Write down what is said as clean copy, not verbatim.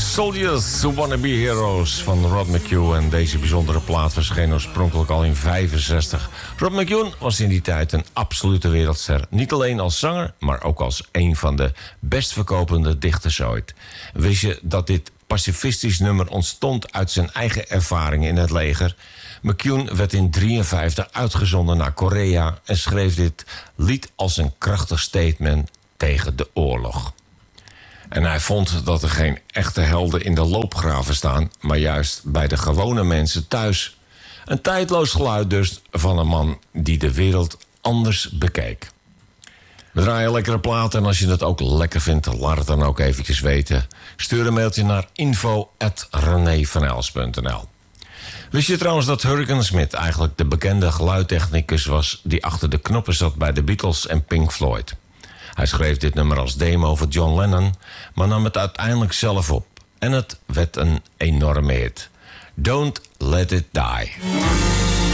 Soldiers, Wanna Be Heroes van Rod McHugh. En deze bijzondere plaat verscheen oorspronkelijk al in 1965. Rod McHugh was in die tijd een absolute wereldster. Niet alleen als zanger, maar ook als een van de best verkopende dichters ooit. Wist je dat dit pacifistisch nummer ontstond uit zijn eigen ervaring in het leger? McHugh werd in 1953 uitgezonden naar Korea en schreef dit lied als een krachtig statement tegen de oorlog. En hij vond dat er geen echte helden in de loopgraven staan, maar juist bij de gewone mensen thuis. Een tijdloos geluid dus van een man die de wereld anders bekeek. We draaien lekkere platen en als je het ook lekker vindt, laat het dan ook eventjes weten. Stuur een mailtje naar info@renévanels.nl. Wist je trouwens dat Hurricane Smith eigenlijk de bekende geluidtechnicus was die achter de knoppen zat bij de Beatles en Pink Floyd? Hij schreef dit nummer als demo voor John Lennon, maar nam het uiteindelijk zelf op. En het werd een enorme hit. Don't Let It Die.